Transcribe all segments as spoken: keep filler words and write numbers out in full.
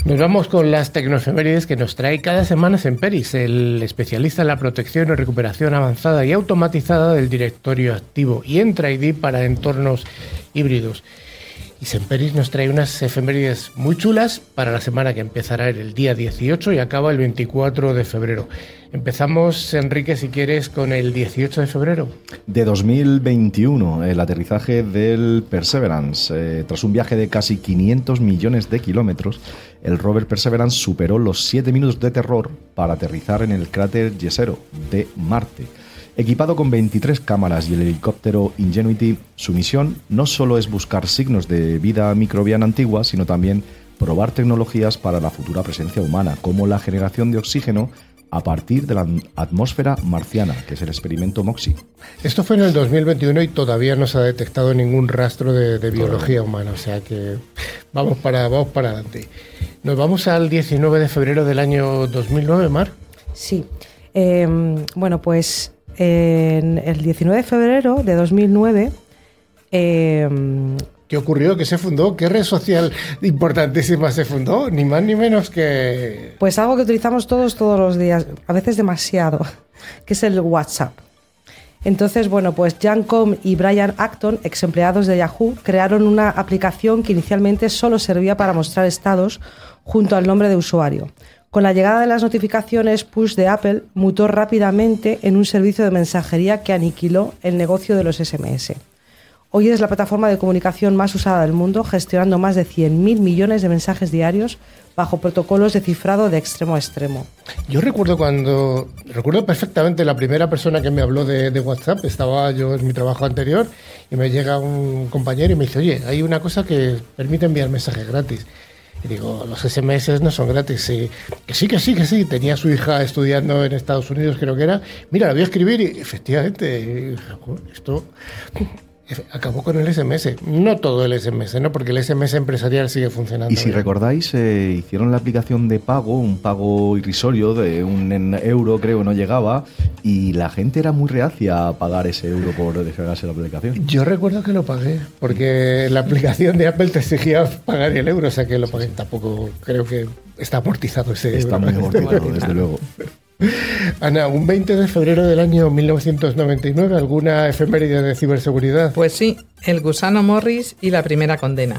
Nos vamos con las tecnoefemérides que nos trae cada semana Semperis, el especialista en la protección y recuperación avanzada y automatizada del directorio activo y Entra I D para entornos híbridos. Y Semperis nos trae unas efemérides muy chulas para la semana que empezará el día dieciocho y acaba el veinticuatro de febrero. Empezamos, Enrique, si quieres, con el dieciocho de febrero. De dos mil veintiuno, el aterrizaje del Perseverance. Eh, tras un viaje de casi quinientos millones de kilómetros, el rover Perseverance superó los siete minutos de terror para aterrizar en el cráter Jezero de Marte. Equipado con veintitrés cámaras y el helicóptero Ingenuity, su misión no solo es buscar signos de vida microbiana antigua, sino también probar tecnologías para la futura presencia humana, como la generación de oxígeno a partir de la atmósfera marciana, que es el experimento MOXIE. Esto fue en el dos mil veintiuno y todavía no se ha detectado ningún rastro de, de biología humana, o sea que vamos para, vamos para adelante. Nos vamos al diecinueve de febrero del año dos mil nueve, Mar. Sí, eh, bueno, pues en el diecinueve de febrero de dos mil nueve... Eh, ¿Qué ocurrió? ¿Qué se fundó? ¿Qué red social importantísima se fundó? Ni más ni menos que... Pues algo que utilizamos todos, todos los días, a veces demasiado, que es el WhatsApp. Entonces, bueno, pues Jan Koum y Brian Acton, ex empleados de Yahoo, crearon una aplicación que inicialmente solo servía para mostrar estados junto al nombre de usuario. Con la llegada de las notificaciones push de Apple, mutó rápidamente en un servicio de mensajería que aniquiló el negocio de los ese eme ese. Hoy es la plataforma de comunicación más usada del mundo, gestionando más de cien mil millones de mensajes diarios bajo protocolos de cifrado de extremo a extremo. Yo recuerdo cuando, recuerdo perfectamente la primera persona que me habló de, de WhatsApp, estaba yo en mi trabajo anterior y me llega un compañero y me dice, oye, hay una cosa que permite enviar mensajes gratis. Y digo, los ese eme ese no son gratis. Y que sí, que sí, que sí. Tenía a su hija estudiando en Estados Unidos, creo que era. Mira, la voy a escribir y efectivamente, y, esto... acabó con el ese eme ese. No todo el ese eme ese, ¿no? Porque el ese eme ese empresarial sigue funcionando. Y si bien. recordáis, eh, hicieron la aplicación de pago, un pago irrisorio de un euro, creo, no llegaba, y la gente era muy reacia a pagar ese euro por descargarse la aplicación. Yo recuerdo que lo pagué, porque la aplicación de Apple te exigía pagar el euro, o sea que lo pagué. Tampoco creo que está amortizado ese está euro. Está muy amortizado, desde luego. Ana, un veinte de febrero del año mil novecientos noventa y nueve, ¿alguna efeméride de ciberseguridad? Pues sí, el gusano Morris y la primera condena.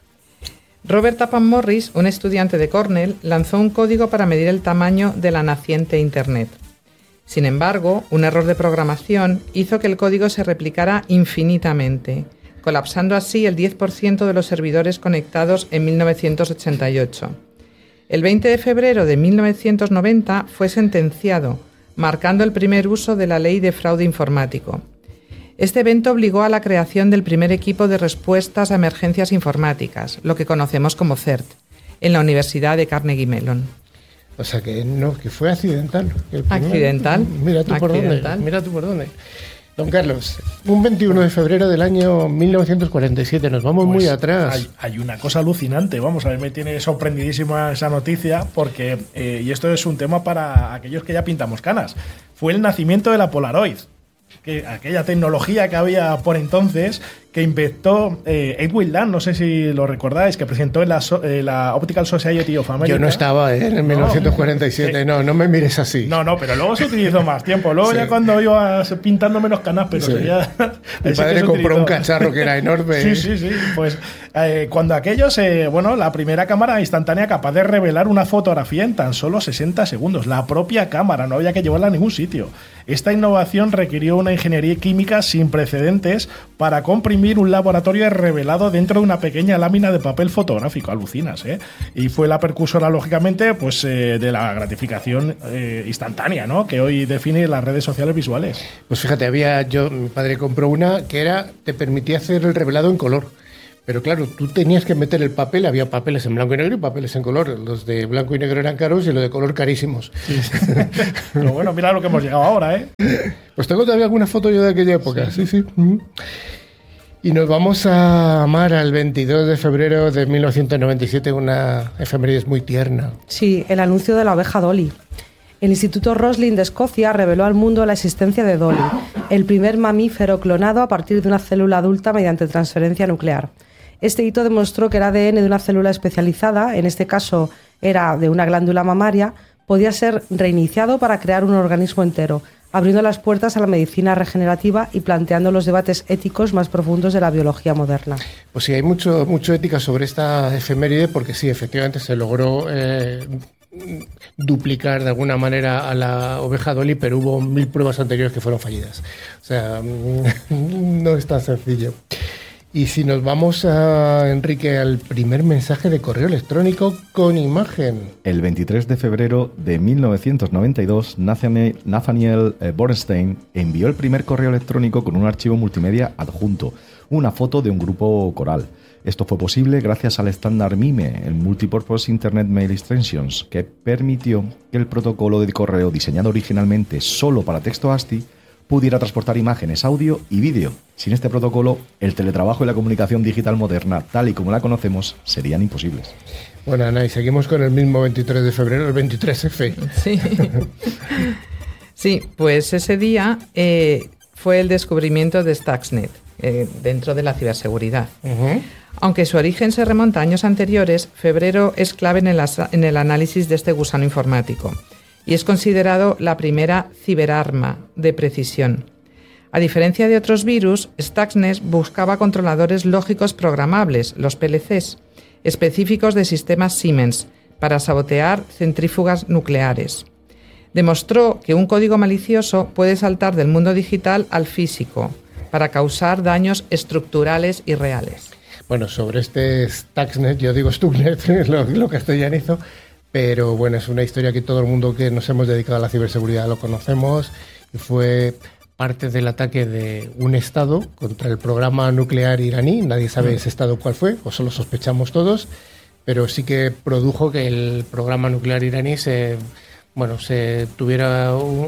Robert Tappan Morris, un estudiante de Cornell, lanzó un código para medir el tamaño de la naciente Internet. Sin embargo, un error de programación hizo que el código se replicara infinitamente, colapsando así el diez por ciento de los servidores conectados en mil novecientos ochenta y ocho. El veinte de febrero de mil novecientos noventa fue sentenciado, marcando el primer uso de la ley de fraude informático. Este evento obligó a la creación del primer equipo de respuestas a emergencias informáticas, lo que conocemos como CERT, en la Universidad de Carnegie Mellon. O sea que no, que fue accidental. El primer, accidental. Mira tú por accidental. dónde. Mira tú por dónde. Don Carlos, un veintiuno de febrero del año mil novecientos cuarenta y siete, nos vamos pues muy atrás. Hay, hay una cosa alucinante, vamos a ver, me tiene sorprendidísima esa noticia, porque, eh, y esto es un tema para aquellos que ya pintamos canas, fue el nacimiento de la Polaroid, que, aquella tecnología que había por entonces, que inventó eh, Edwin Land, no sé si lo recordáis, que presentó en la, so, eh, la Optical Society of America. Yo no estaba ¿eh? en el mil novecientos cuarenta y siete, no, no, no me mires así. No, no, pero luego se utilizó más tiempo. Luego sí. Ya cuando iba pintando menos canas, pero sí. ya... Mi padre compró un cacharro que era enorme. Sí, sí, sí. Pues eh, cuando aquello se... Bueno, la primera cámara instantánea capaz de revelar una fotografía en tan solo sesenta segundos. La propia cámara, no había que llevarla a ningún sitio. Esta innovación requirió una ingeniería química sin precedentes para comprimir un laboratorio revelado dentro de una pequeña lámina de papel fotográfico, alucinas, ¿eh? Y fue la precursora, lógicamente, pues eh, de la gratificación eh, instantánea, ¿no? Que hoy define las redes sociales visuales. Pues fíjate, había yo, mi padre compró una que era, te permitía hacer el revelado en color. Pero claro, tú tenías que meter el papel, había papeles en blanco y negro y papeles en color. Los de blanco y negro eran caros y los de color carísimos. Sí. Pero bueno, mira lo que hemos llegado ahora, ¿eh? Pues tengo todavía alguna foto yo de aquella época, sí, sí. sí. Y nos vamos a amar al veintidós de febrero de mil novecientos noventa y siete, una efeméride muy tierna. Sí, el anuncio de la oveja Dolly. El Instituto Roslin de Escocia reveló al mundo la existencia de Dolly, el primer mamífero clonado a partir de una célula adulta mediante transferencia nuclear. Este hito demostró que el A D N de una célula especializada, en este caso era de una glándula mamaria, podía ser reiniciado para crear un organismo entero, abriendo las puertas a la medicina regenerativa y planteando los debates éticos más profundos de la biología moderna. Pues sí, hay mucho, mucho ética sobre esta efeméride, porque sí, efectivamente se logró eh, duplicar de alguna manera a la oveja Dolly, pero hubo mil pruebas anteriores que fueron fallidas. O sea, no es tan sencillo. Y si nos vamos a, Enrique, al primer mensaje de correo electrónico con imagen. El veintitrés de febrero de mil novecientos noventa y dos, Nathaniel, Nathaniel Bernstein envió el primer correo electrónico con un archivo multimedia adjunto, una foto de un grupo coral. Esto fue posible gracias al estándar MIME, el Multipurpose Internet Mail Extensions, que permitió que el protocolo de correo diseñado originalmente solo para texto A S C I I pudiera transportar imágenes, audio y vídeo. Sin este protocolo, el teletrabajo y la comunicación digital moderna, tal y como la conocemos, serían imposibles. Bueno, Ana, y seguimos con el mismo veintitrés de febrero, el veintitrés efe. Sí, sí, pues ese día eh, fue el descubrimiento de Stuxnet eh, dentro de la ciberseguridad. Uh-huh. Aunque su origen se remonta a años anteriores, febrero es clave en el, en el análisis de este gusano informático. Y es considerado la primera ciberarma de precisión. A diferencia de otros virus, Stuxnet buscaba controladores lógicos programables, los P L Cs, específicos de sistemas Siemens, para sabotear centrífugas nucleares. Demostró que un código malicioso puede saltar del mundo digital al físico, para causar daños estructurales y reales. Bueno, sobre este Stuxnet, yo digo Stuxnet, lo, lo castellanizo, pero bueno, es una historia que todo el mundo que nos hemos dedicado a la ciberseguridad lo conocemos, y fue parte del ataque de un Estado contra el programa nuclear iraní. Nadie sabe ese Estado cuál fue, o solo sospechamos todos, pero sí que produjo que el programa nuclear iraní se, bueno, se tuviera un,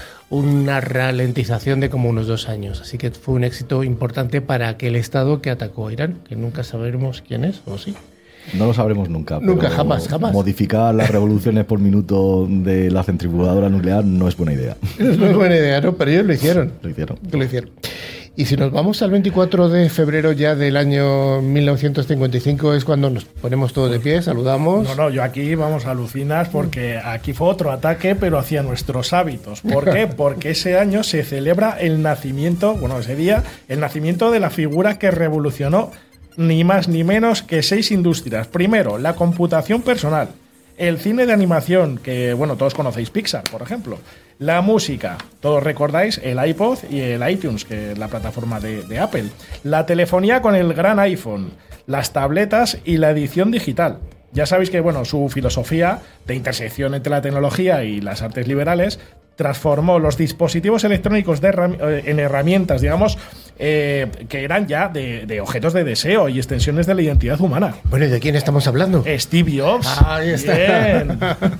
una ralentización de como unos dos años. Así que fue un éxito importante para aquel Estado que atacó a Irán, que nunca sabremos quién es, ¿o sí? No lo sabremos nunca. Nunca, jamás, jamás. Modificar las revoluciones por minuto de la centrifugadora nuclear no es buena idea. No es buena idea, ¿no? Pero ellos lo hicieron. Lo hicieron. Lo hicieron. Y si nos vamos al veinticuatro de febrero ya del año mil novecientos cincuenta y cinco, es cuando nos ponemos todos de pie, saludamos. No, no, yo aquí, vamos, alucinas porque aquí fue otro ataque, pero hacia nuestros hábitos. ¿Por qué? Porque ese año se celebra el nacimiento, bueno, ese día, el nacimiento de la figura que revolucionó ni más ni menos que seis industrias. Primero, la computación personal, el cine de animación, que bueno, todos conocéis Pixar, por ejemplo, la música, todos recordáis el iPod y el iTunes, que es la plataforma de, de Apple, la telefonía con el gran iPhone, las tabletas y la edición digital. Ya sabéis que bueno, su filosofía de intersección entre la tecnología y las artes liberales transformó los dispositivos electrónicos de herram- en herramientas, digamos, eh, que eran ya de, de objetos de deseo y extensiones de la identidad humana. Bueno, ¿y de quién estamos hablando? Steve Jobs. Ah, ahí está. Bien.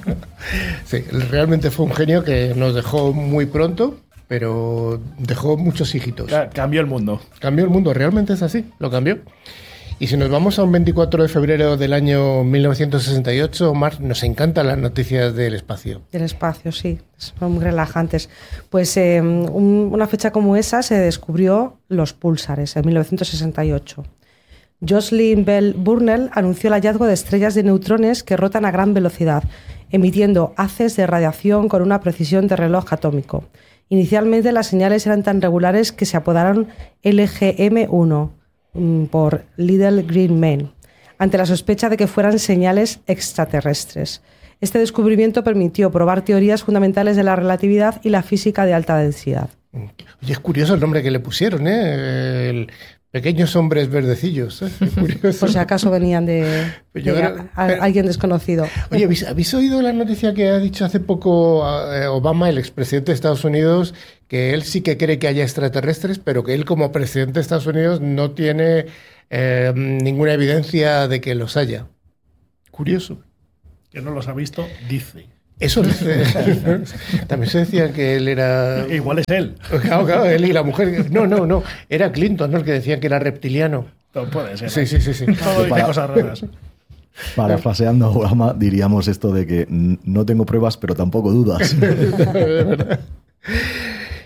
Sí, realmente fue un genio que nos dejó muy pronto, pero dejó muchos hijitos. Cambió el mundo. Cambió el mundo, realmente es así, lo cambió. Y si nos vamos a un veinticuatro de febrero del año mil novecientos sesenta y ocho, Mar, nos encantan las noticias del espacio. Del espacio, sí, son muy relajantes. Pues eh, un, una fecha como esa se descubrió los púlsares en mil novecientos sesenta y ocho. Jocelyn Bell Burnell anunció el hallazgo de estrellas de neutrones que rotan a gran velocidad, emitiendo haces de radiación con una precisión de reloj atómico. Inicialmente las señales eran tan regulares que se apodaron L G M uno. Por Little Green Men, ante la sospecha de que fueran señales extraterrestres. Este descubrimiento permitió probar teorías fundamentales de la relatividad y la física de alta densidad. Oye, es curioso el nombre que le pusieron, ¿eh? El Pequeños Hombres Verdecillos. ¿eh? Por si acaso venían de, de creo, a, a, pero, alguien desconocido. Oye, ¿habéis, ¿habéis oído la noticia que ha dicho hace poco eh, Obama, el expresidente de Estados Unidos, que él sí que cree que haya extraterrestres, pero que él como presidente de Estados Unidos no tiene eh, ninguna evidencia de que los haya? Curioso. Que no los ha visto, dice. Eso dice. También se decía que él era... Igual es él. Claro, claro, él y la mujer. No, no, no. Era Clinton, ¿no? El que decía que era reptiliano. No puede ser. Sí, sí, sí, sí. Todo dice Para, cosas raras. Parafraseando a Obama, diríamos esto de que no tengo pruebas, pero tampoco dudas.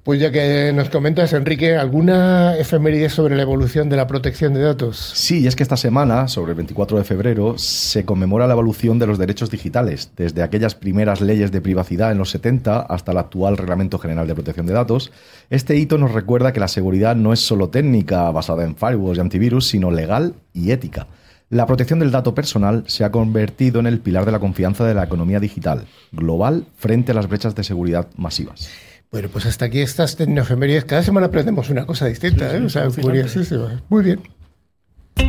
Pues ya que nos comentas, Enrique, ¿alguna efeméride sobre la evolución de la protección de datos? Sí, y es que esta semana, sobre el veinticuatro de febrero, se conmemora la evolución de los derechos digitales, desde aquellas primeras leyes de privacidad en los setenta hasta el actual Reglamento General de Protección de Datos. Este hito nos recuerda que la seguridad no es solo técnica, basada en firewalls y antivirus, sino legal y ética. La protección del dato personal se ha convertido en el pilar de la confianza de la economía digital global frente a las brechas de seguridad masivas. Bueno, pues hasta aquí estas tecnoefemérides. Cada semana aprendemos una cosa distinta, Sí, sí, ¿eh? O sea, fíjate. curiosísima. Muy bien.